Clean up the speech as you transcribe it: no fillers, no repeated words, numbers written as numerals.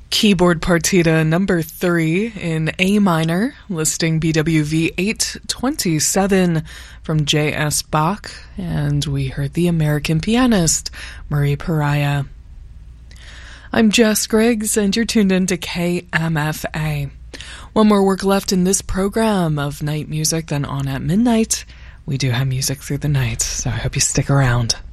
Keyboard Partita number 3 in A minor, listing BWV 827 from J.S. Bach, and we heard the American pianist Murray Pariah. I'm Jess Griggs, and you're tuned in to KMFA. One more work left in this program of night music, then on at midnight. We do have music through the night, so I hope you stick around.